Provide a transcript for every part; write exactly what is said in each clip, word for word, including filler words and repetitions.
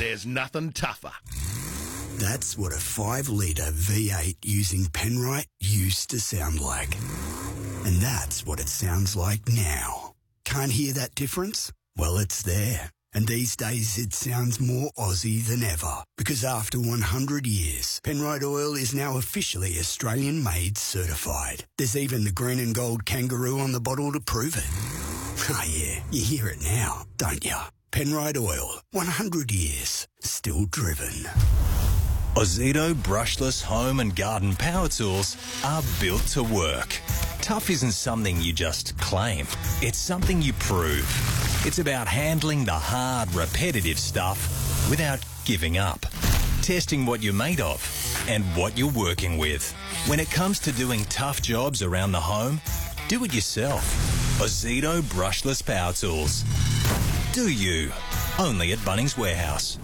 There's nothing tougher. That's what a five litre V eight using Penrite used to sound like. And that's what it sounds like now. Can't hear that difference? Well, it's there. And these days it sounds more Aussie than ever. Because after one hundred years, Penrite Oil is now officially Australian-made certified. There's even the green and gold kangaroo on the bottle to prove it. Oh yeah, you hear it now, don't you? Penrite Oil, one hundred years, still driven. Ozito brushless home and garden power tools are built to work. Tough isn't something you just claim. It's something you prove. It's about handling the hard, repetitive stuff without giving up. Testing what you're made of and what you're working with. When it comes to doing tough jobs around the home, do it yourself. Ozito brushless power tools. Do you? Only at Bunnings Warehouse.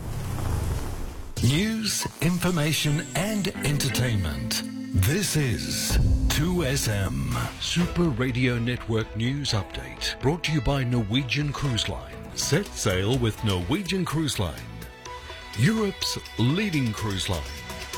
News, information and entertainment. This is two S M. Super Radio Network News Update. Brought to you by Norwegian Cruise Line. Set sail with Norwegian Cruise Line. Europe's leading cruise line.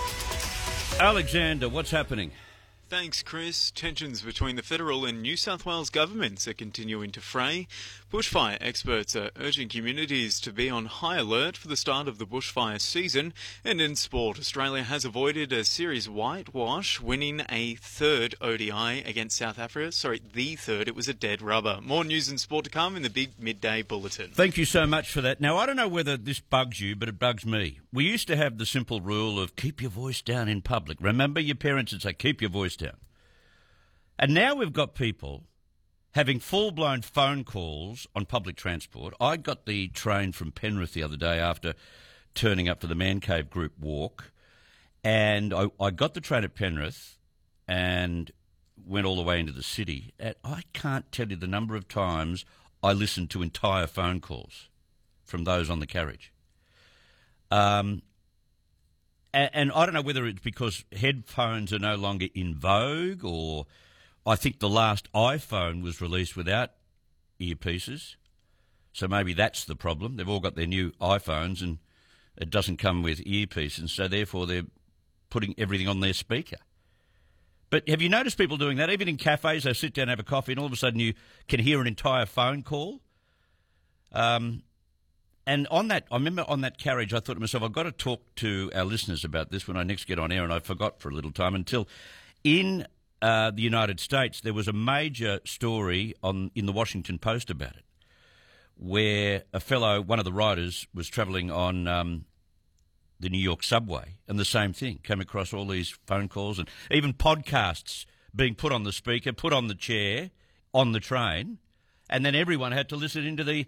Alexander, what's happening? Thanks, Chris. Tensions between the federal and New South Wales governments are continuing to fray. Bushfire experts are urging communities to be on high alert for the start of the bushfire season. And in sport, Australia has avoided a series whitewash, winning a third O D I against South Africa. Sorry, the third. It was a dead rubber. More news and sport to come in the big midday bulletin. Thank you so much for that. Now, I don't know whether this bugs you, but it bugs me. We used to have the simple rule of keep your voice down in public. Remember, your parents would say, keep your voice down. And now we've got people having full-blown phone calls on public transport. I got the train from Penrith the other day after turning up for the Man Cave group walk, and I, I got the train at Penrith and went all the way into the city. And I can't tell you the number of times I listened to entire phone calls from those on the carriage. Um, and, and I don't know whether it's because headphones are no longer in vogue, or I think the last iPhone was released without earpieces, so maybe that's the problem. They've all got their new iPhones and it doesn't come with earpieces, and so therefore they're putting everything on their speaker. But have you noticed people doing that? Even in cafes, they sit down and have a coffee and all of a sudden you can hear an entire phone call. Um, and on that, I remember on that carriage, I thought to myself, I've got to talk to our listeners about this when I next get on air, and I forgot for a little time until in uh, the United States there was a major story on in the Washington Post about it, where a fellow, one of the riders, was travelling on um, the New York subway, and the same thing, came across all these phone calls and even podcasts being put on the speaker, put on the chair, on the train, and then everyone had to listen into the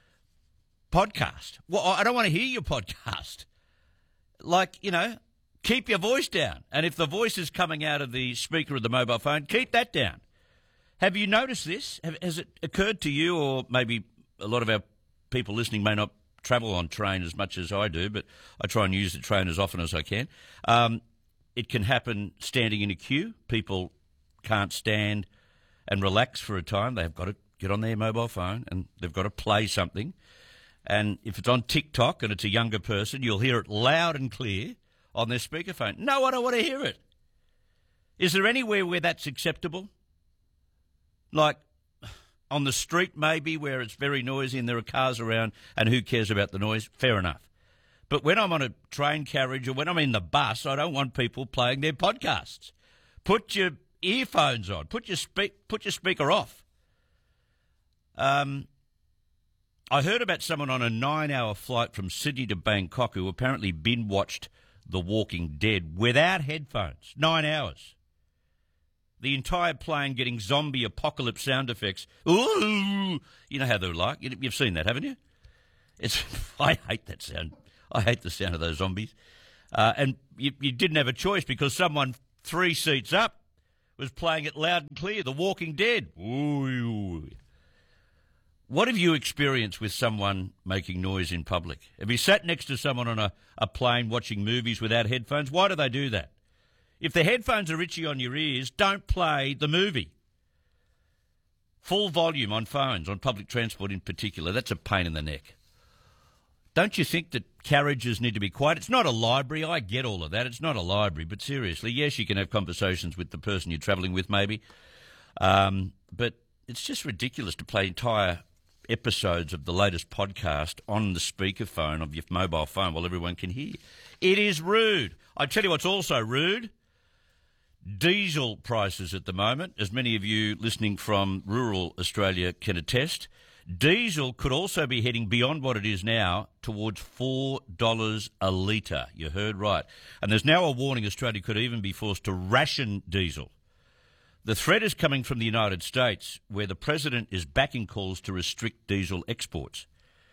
podcast. Well, I don't want to hear your podcast. Like, you know, keep your voice down. And if the voice is coming out of the speaker of the mobile phone, keep that down. Have you noticed this? Have, has it occurred to you, or maybe a lot of our people listening may not travel on train as much as I do, but I try and use the train as often as I can. Um, it can happen standing in a queue. People can't stand and relax for a time. They've got to get on their mobile phone and they've got to play something. And if it's on TikTok and it's a younger person, you'll hear it loud and clear on their speakerphone. No, I don't want to hear it. Is there anywhere where that's acceptable? Like on the street maybe, where it's very noisy and there are cars around and who cares about the noise? Fair enough. But when I'm on a train carriage or when I'm in the bus, I don't want people playing their podcasts. Put your earphones on. Put your speak. Put your speaker off. Um, I heard about someone on a nine-hour flight from Sydney to Bangkok who apparently binge-watched The Walking Dead without headphones. Nine hours. The entire plane getting zombie apocalypse sound effects. Ooh, you know how they're like. You've seen that, haven't you? It's. I hate that sound. I hate the sound of those zombies. Uh, and you, you didn't have a choice because someone three seats up was playing it loud and clear. The Walking Dead. Ooh. What have you experienced with someone making noise in public? Have you sat next to someone on a, a plane watching movies without headphones? Why do they do that? If the headphones are itchy on your ears, don't play the movie. Full volume on phones, on public transport in particular, that's a pain in the neck. Don't you think that carriages need to be quiet? It's not a library. I get all of that. It's not a library. But seriously, yes, you can have conversations with the person you're travelling with maybe. Um, but it's just ridiculous to play entire episodes of the latest podcast on the speakerphone of your mobile phone while everyone can hear you. It is rude. I tell you what's also rude. Diesel prices at the moment, as many of you listening from rural Australia can attest. Diesel could also be heading beyond what it is now towards four dollars a litre. You heard right. And there's now a warning Australia could even be forced to ration diesel. The threat is coming from the United States, where the President is backing calls to restrict diesel exports.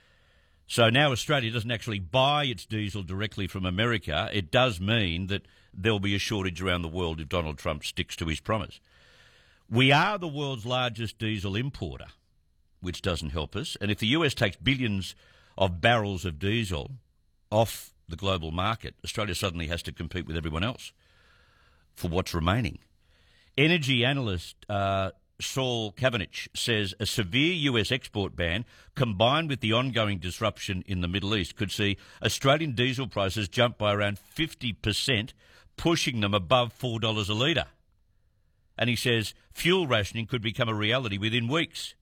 So now Australia doesn't actually buy its diesel directly from America. It does mean that there'll be a shortage around the world if Donald Trump sticks to his promise. We are the world's largest diesel importer, which doesn't help us. And if the U S takes billions of barrels of diesel off the global market, Australia suddenly has to compete with everyone else for what's remaining. Energy analyst uh, Saul Kavanagh says a severe U S export ban combined with the ongoing disruption in the Middle East could see Australian diesel prices jump by around fifty percent, pushing them above four dollars a litre. And he says fuel rationing could become a reality within weeks.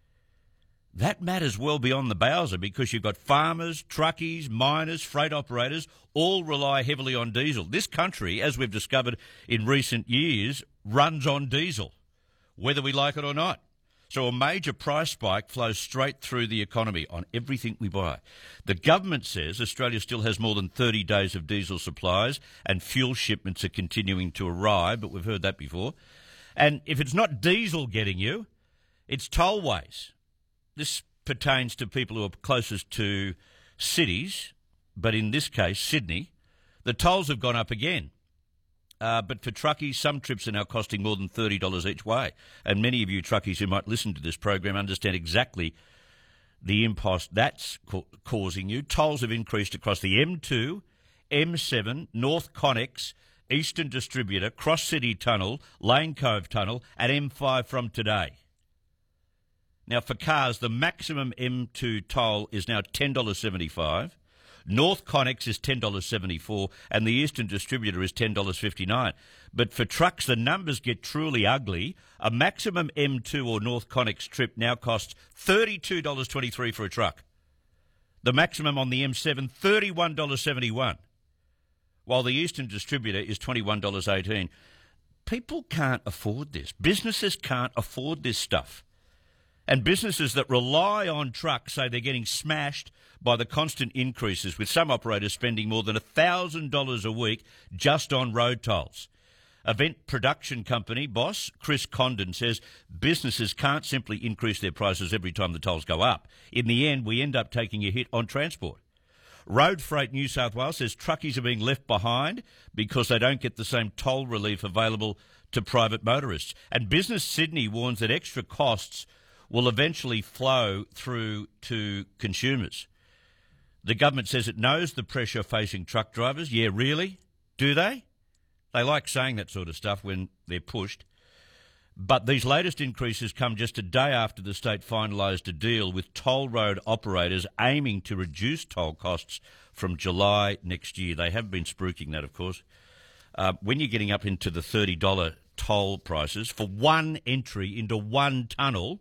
That matters well beyond the Bowser because you've got farmers, truckies, miners, freight operators, all rely heavily on diesel. This country, as we've discovered in recent years, runs on diesel, whether we like it or not. So a major price spike flows straight through the economy on everything we buy. The government says Australia still has more than thirty days of diesel supplies and fuel shipments are continuing to arrive, but we've heard that before. And if it's not diesel getting you, it's tollways. This pertains to people who are closest to cities, but in this case, Sydney. The tolls have gone up again. Uh, but for truckies, some trips are now costing more than thirty dollars each way. And many of you truckies who might listen to this program understand exactly the impost that's ca- causing you. Tolls have increased across the M two, M seven, North Connex, Eastern Distributor, Cross City Tunnel, Lane Cove Tunnel, and M five from today. Now, for cars, the maximum M two toll is now ten dollars seventy-five. North Connex is ten dollars seventy-four, and the Eastern Distributor is ten dollars fifty-nine. But for trucks, the numbers get truly ugly. A maximum M two or North Connex trip now costs thirty-two dollars twenty-three for a truck. The maximum on the M seven, thirty-one dollars seventy-one, while the Eastern Distributor is twenty-one dollars eighteen. People can't afford this. Businesses can't afford this stuff. And businesses that rely on trucks say they're getting smashed by the constant increases, with some operators spending more than one thousand dollars a week just on road tolls. Event production company boss Chris Condon says businesses can't simply increase their prices every time the tolls go up. In the end, we end up taking a hit on transport. Road Freight New South Wales says truckies are being left behind because they don't get the same toll relief available to private motorists. And Business Sydney warns that extra costs will eventually flow through to consumers. The government says it knows the pressure facing truck drivers. Yeah, really? Do they? They like saying that sort of stuff when they're pushed. But these latest increases come just a day after the state finalised a deal with toll road operators aiming to reduce toll costs from July next year. They have been spruiking that, of course. Uh, when you're getting up into the thirty dollars toll prices for one entry into one tunnel,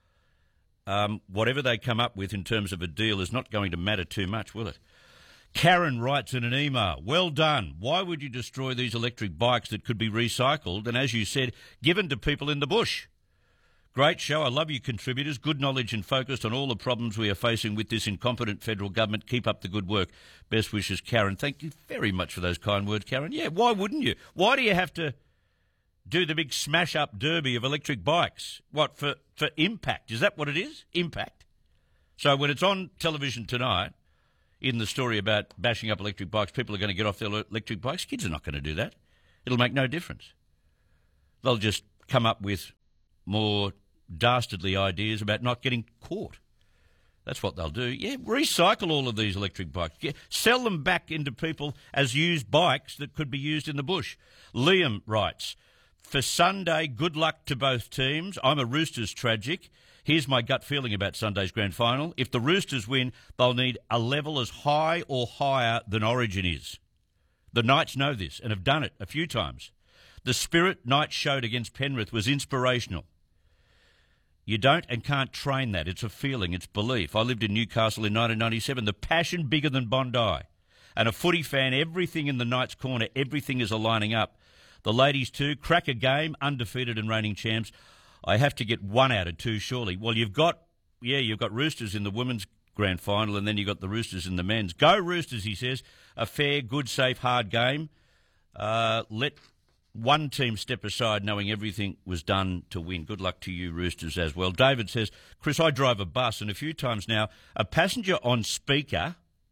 Um, whatever they come up with in terms of a deal is not going to matter too much, will it? Karen writes in an email, well done. Why would you destroy these electric bikes that could be recycled and, as you said, given to people in the bush? Great show. I love you contributors. Good knowledge and focused on all the problems we are facing with this incompetent federal government. Keep up the good work. Best wishes, Karen. Thank you very much for those kind words, Karen. Yeah, why wouldn't you? Why do you have to do the big smash-up derby of electric bikes? What, for, for impact? Is that what it is? Impact? So when it's on television tonight, in the story about bashing up electric bikes, people are going to get off their electric bikes. Kids are not going to do that. It'll make no difference. They'll just come up with more dastardly ideas about not getting caught. That's what they'll do. Yeah, recycle all of these electric bikes. Yeah, sell them back into people as used bikes that could be used in the bush. Liam writes, for Sunday, good luck to both teams. I'm a Roosters tragic. Here's my gut feeling about Sunday's grand final. If the Roosters win, they'll need a level as high or higher than Origin is. The Knights know this and have done it a few times. The spirit Knights showed against Penrith was inspirational. You don't and can't train that. It's a feeling. It's belief. I lived in Newcastle in nineteen ninety-seven. The passion bigger than Bondi. And a footy fan, everything in the Knights' corner, everything is aligning up. The ladies too, crack a game, undefeated and reigning champs. I have to get one out of two, surely. Well, you've got, yeah, you've got Roosters in the women's grand final and then you've got the Roosters in the men's. Go Roosters, he says. A fair, good, safe, hard game. Uh, let one team step aside knowing everything was done to win. Good luck to you, Roosters, as well. David says, Chris, I drive a bus and a few times now a passenger on speaker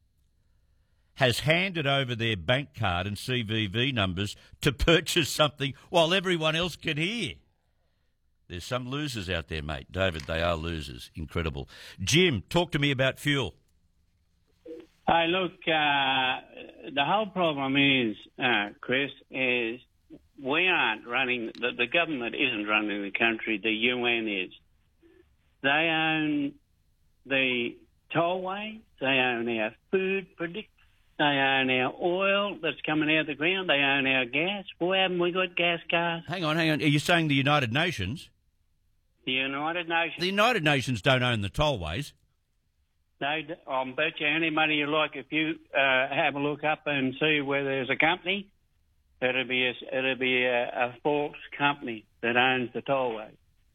has handed over their bank card and C V V numbers to purchase something while everyone else can hear. There's some losers out there, mate. David, they are losers. Incredible. Jim, talk to me about fuel. Hey, look, uh, the whole problem is, uh, Chris, is we aren't running, the, the government isn't running the country, the U N is. They own the tollway, they own our food product, they own our oil that's coming out of the ground, they own our gas. Why haven't we got gas cars? Hang on, hang on. Are you saying the United Nations? The United Nations. The United Nations don't own the tollways. They, I'll bet you any money you like, if you uh, have a look up and see where there's a company, it'll be a, it'll be a, a false company that owns the tollway.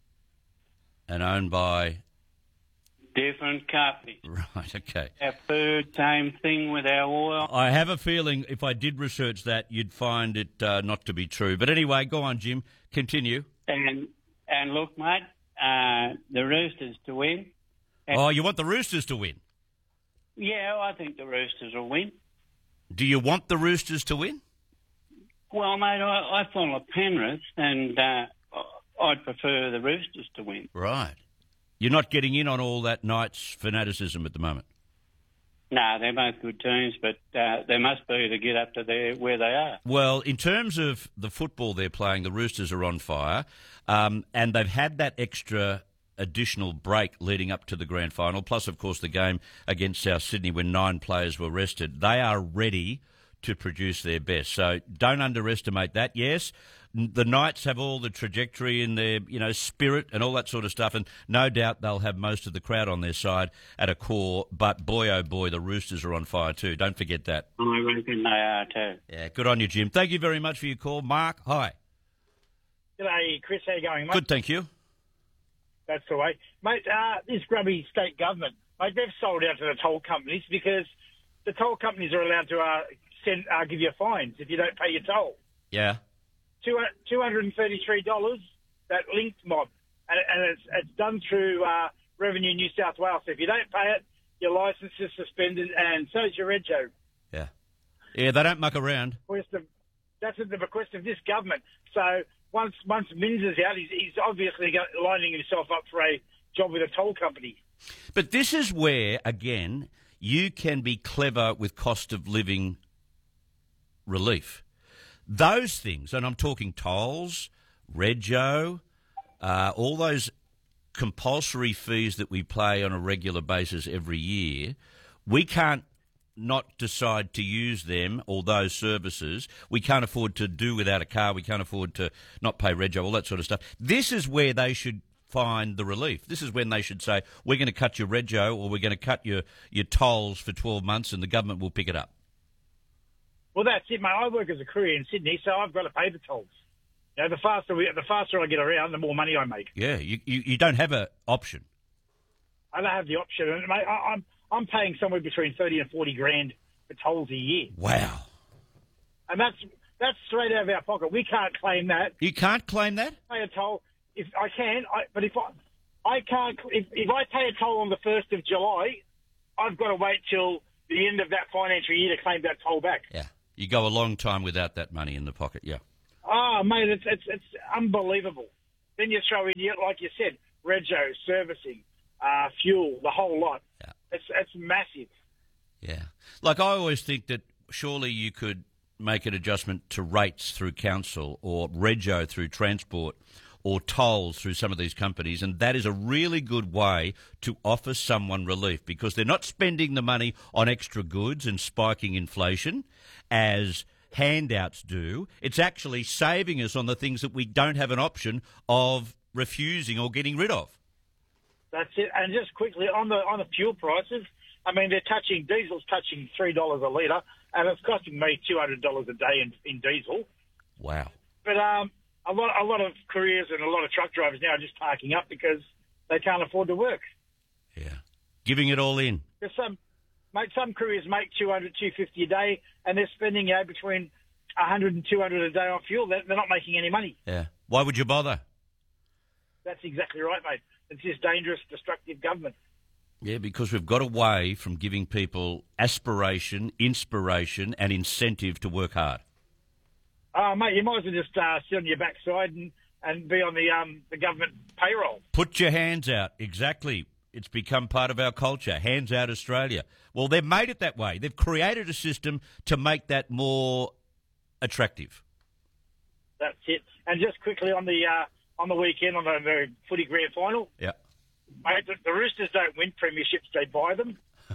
And owned by? Different companies. Right, okay. Our food, same thing with our oil. I have a feeling if I did research that, you'd find it uh, not to be true. But anyway, go on, Jim. Continue. And and look, mate, uh, the Roosters to win. And oh, you want the Roosters to win? Yeah, I think the Roosters will win. Do you want the Roosters to win? Well, mate, I, I follow Penrith, and uh, I'd prefer the Roosters to win. Right. You're not getting in on all that Knights fanaticism at the moment? No, they're both good teams, but uh, they must be to get up to their, where they are. Well, in terms of the football they're playing, the Roosters are on fire, um, and they've had that extra additional break leading up to the grand final, plus, of course, the game against South Sydney when nine players were rested. They are ready to produce their best. So don't underestimate that. Yes, the Knights have all the trajectory in their, you know, spirit and all that sort of stuff, and no doubt they'll have most of the crowd on their side at a core, but boy, oh boy, the Roosters are on fire too. Don't forget that. I reckon they are too. Yeah, good on you, Jim. Thank you very much for your call. Mark, hi. G'day, Chris. How you going, mate? Good, thank you. That's the way. Mate, uh, this grubby state government, mate, they've sold out to the toll companies because the toll companies are allowed to uh, send, uh, give you fines if you don't pay your toll. Yeah. two hundred thirty-three dollars, that linked mob. And, and it's, it's done through uh, Revenue New South Wales. So if you don't pay it, your licence is suspended, and so is your rego. Yeah. Yeah, they don't muck around. Request of, that's at the request of this government. So once once Minns is out, he's, he's obviously got, lining himself up for a job with a toll company. But this is where, again, you can be clever with cost of living relief. Those things, and I'm talking tolls, rego, uh, all those compulsory fees that we pay on a regular basis every year, we can't not decide to use them or those services. We can't afford to do without a car. We can't afford to not pay rego, all that sort of stuff. This is where they should find the relief. This is when they should say, we're going to cut your rego or we're going to cut your, your tolls for twelve months and the government will pick it up. Well, that's it, mate. I work as a courier in Sydney, so I've got to pay the tolls. You know, the faster we, the faster I get around, the more money I make. Yeah, you you, you don't have an option. I don't have the option, and mate, I, I'm I'm paying somewhere between thirty and forty grand for tolls a year. Wow, and that's that's straight out of our pocket. We can't claim that. You can't claim that? Pay a toll if I can, I, but if I I can't if if I pay a toll on the first of July, I've got to wait till the end of that financial year to claim that toll back. Yeah. You go a long time without that money in the pocket, yeah. Oh, mate, it's it's, it's unbelievable. Then you throw in, like you said, rego, servicing, uh, fuel, the whole lot. Yeah. It's it's massive. Yeah. Like, I always think that surely you could make an adjustment to rates through council or rego through transport or tolls through some of these companies, and that is a really good way to offer someone relief because they're not spending the money on extra goods and spiking inflation as handouts do. It's actually saving us on the things that we don't have an option of refusing or getting rid of. That's it. And just quickly on the on the fuel prices, I mean they're touching diesel's touching three dollars a litre, and it's costing me two hundred dollars a day in, in diesel. Wow. But um, a lot a lot of couriers and a lot of truck drivers now are just parking up because they can't afford to work. Yeah, giving it all in. There's some mate, some couriers make two hundred, two fifty a day, and they're spending you know, between one hundred and two hundred a day on fuel. They're, they're not making any money. Yeah. Why would you bother? That's exactly right, mate. It's just dangerous, destructive government. Yeah, because we've got away from giving people aspiration, inspiration, and incentive to work hard. Oh, mate, you might as well just uh, sit on your backside and, and be on the um, the government payroll. Put your hands out. Exactly. It's become part of our culture. Hands out Australia. Well, they've made it that way. They've created a system to make that more attractive. That's it. And just quickly on the uh, on the weekend, on the, the footy grand final, yeah, mate, the, the Roosters don't win premierships, they buy them.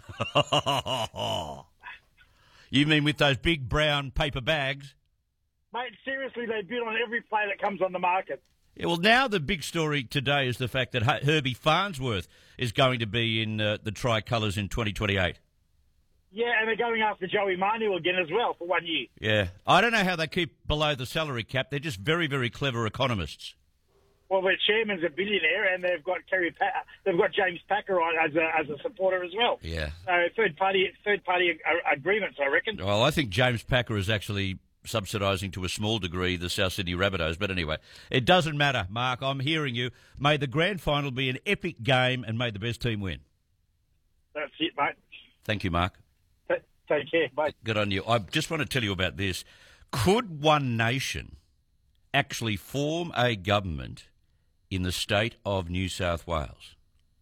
You mean with those big brown paper bags? Mate, seriously, they bid on every player that comes on the market. Yeah, well, now the big story today is the fact that Herbie Farnsworth is going to be in uh, the tricolours in twenty twenty-eight. Yeah, and they're going after Joey Manu again as well for one year. Yeah. I don't know how they keep below the salary cap. They're just very, very clever economists. Well, their chairman's a billionaire, and they've got Kerry pa- they've got James Packer on as a as a supporter as well. Yeah. So third party third party ag- agreements, I reckon. Well, I think James Packer is actually subsidising to a small degree the South Sydney Rabbitohs. But anyway, it doesn't matter, Mark. I'm hearing you. May the grand final be an epic game and may the best team win. That's it, mate. Thank you, Mark. T- take care, mate. Good on you. I just want to tell you about this. Could One Nation actually form a government in the state of New South Wales?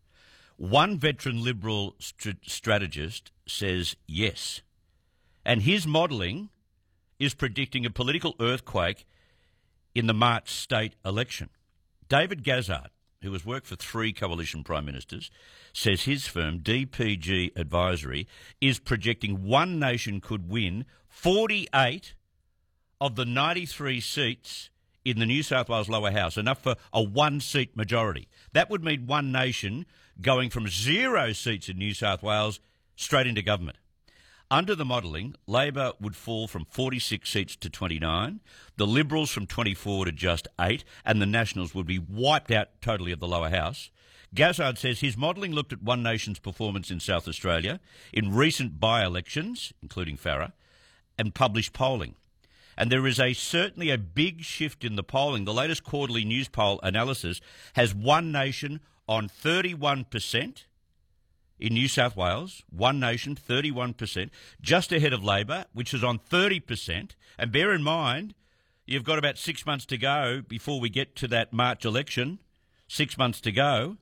One veteran Liberal st- strategist says yes. And his modelling is predicting a political earthquake in the March state election. David Gazzard, who has worked for three coalition prime ministers, says his firm, D P G Advisory, is projecting One Nation could win forty-eight of the ninety-three seats in the New South Wales lower house, enough for a one-seat majority. That would mean One Nation going from zero seats in New South Wales straight into government. Under the modelling, Labor would fall from forty-six seats to twenty-nine, the Liberals from twenty-four to just eight, and the Nationals would be wiped out totally of the lower house. Gazzard says his modelling looked at One Nation's performance in South Australia in recent by-elections, including Farrer, and published polling. And there is a certainly a big shift in the polling. The latest quarterly news poll analysis has One Nation on thirty-one percent in New South Wales, One Nation, thirty-one percent, just ahead of Labor, which is on thirty percent. And bear in mind, you've got about six months to go before we get to that March election, six months to go.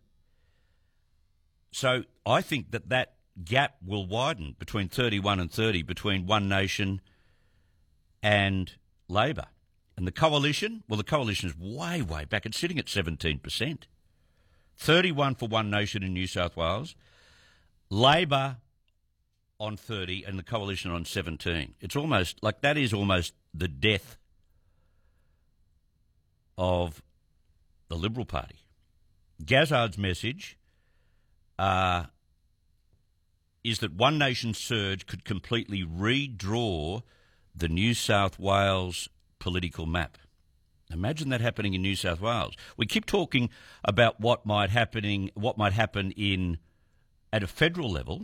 So I think that that gap will widen between thirty-one and thirty, between One Nation and Labor. And the coalition, well, the coalition is way, way back. It's sitting at seventeen percent. thirty-one for One Nation in New South Wales, Labor on thirty and the coalition on seventeen. It's almost, like that is almost the death of the Liberal Party. Gazzard's message uh, is that One Nation surge could completely redraw the New South Wales political map. Imagine that happening in New South Wales. We keep talking about what might happening, what might happen in at a federal level,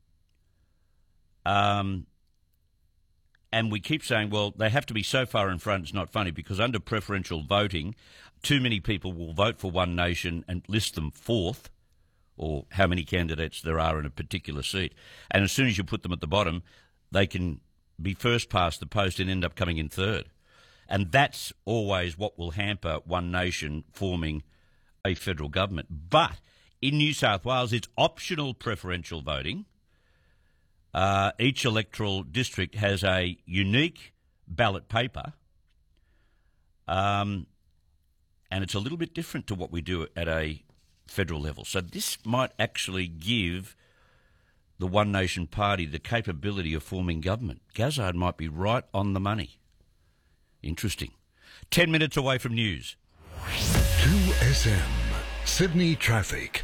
um, and we keep saying, well, they have to be so far in front. It's not funny because under preferential voting, too many people will vote for One Nation and list them fourth, or how many candidates there are in a particular seat. And as soon as you put them at the bottom, they can be first past the post and end up coming in third. And that's always what will hamper One Nation forming a federal government. But in New South Wales, it's optional preferential voting. Uh, each electoral district has a unique ballot paper. Um, and it's a little bit different to what we do at a federal level. So this might actually give the One Nation Party the capability of forming government. Gazard might be right on the money. Interesting. Ten minutes away from news. two S M, Sydney traffic.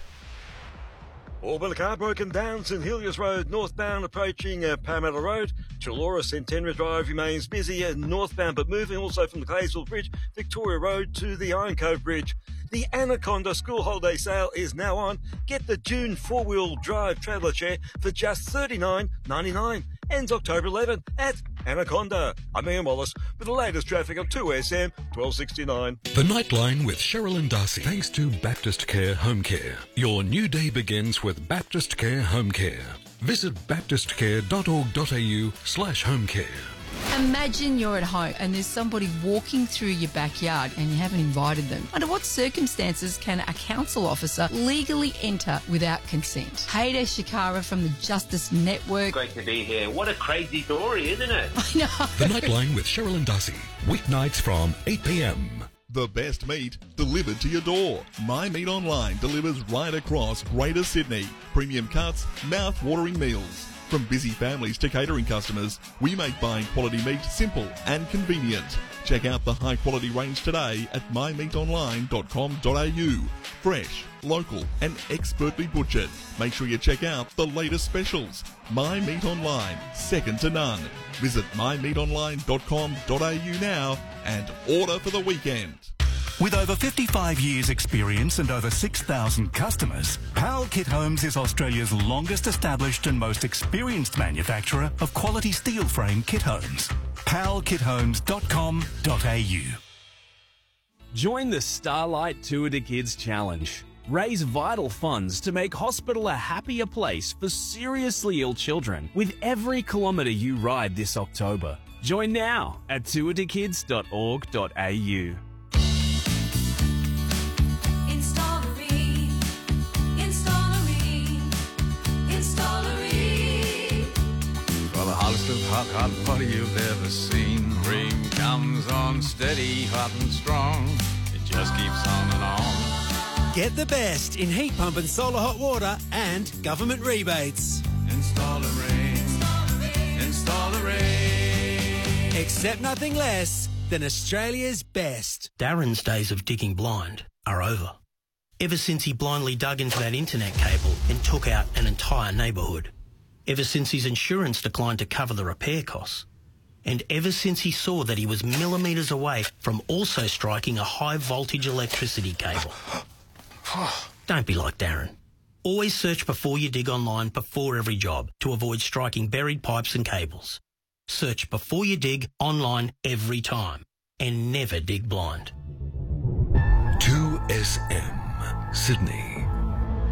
All but a car broken down St Heliers Road, northbound approaching uh, Parramatta Road. Chullora Centenary Drive remains busy uh, northbound but moving also from the Claysville Bridge, Victoria Road to the Iron Cove Bridge. The Anaconda school holiday sale is now on. Get the June four-wheel drive traveller chair for just thirty-nine ninety-nine. Ends October eleventh at Anaconda. I'm Ian Wallace with the latest traffic on two S M twelve sixty-nine. The Nightline with Cheryl and Darcy. Thanks to Baptist Care Home Care. Your new day begins with Baptist Care Home Care. Visit baptistcare.org.au slash home care. Imagine you're at home and there's somebody walking through your backyard and you haven't invited them. Under what circumstances can a council officer legally enter without consent? Hayder Shikara from the Justice Network. Great to be here. What a crazy story, isn't it? I know. The Nightline with Cheryl and Darcy. Weeknights from eight p.m. The best meat delivered to your door. My Meat Online delivers right across Greater Sydney. Premium cuts, mouth-watering meals. From busy families to catering customers, we make buying quality meat simple and convenient. Check out the high-quality range today at my meat online dot com dot a u. Fresh, local and expertly butchered. Make sure you check out the latest specials. My Meat Online, second to none. Visit my meat online dot com dot a u now and order for the weekend. With over fifty-five years experience and over six thousand customers, Powell Kit Homes is Australia's longest established and most experienced manufacturer of quality steel frame kit homes. powell kit homes dot com dot a u. Join the Starlight Tour to Kids Challenge. Raise vital funds to make hospital a happier place for seriously ill children with every kilometre you ride this October. Join now at tour to kids dot org dot a u. For the hottest of hot, hot water you've ever seen. Ring comes on steady, hot and strong. It just keeps on and on. Get the best in heat pump and solar hot water and government rebates. Install a ring. Install a ring. Accept nothing less than Australia's best. Darren's days of digging blind are over. Ever since he blindly dug into that internet cable and took out an entire neighbourhood. Ever since his insurance declined to cover the repair costs. And ever since he saw that he was millimetres away from also striking a high voltage electricity cable. Don't be like Darren. Always search before you dig online before every job to avoid striking buried pipes and cables. Search before you dig online every time and never dig blind. two S M, Sydney.